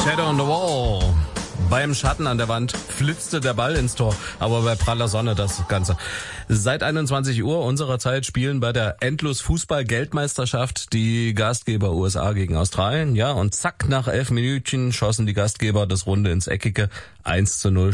Shadow on the Wall. Beim Schatten an der Wand flitzte der Ball ins Tor, aber bei praller Sonne das Ganze. Seit 21 Uhr unserer Zeit spielen bei der Endlos-Fußball-Geldmeisterschaft die Gastgeber USA gegen Australien. Ja, und zack, nach 11 Minütchen schossen die Gastgeber das Runde ins Eckige. 1:0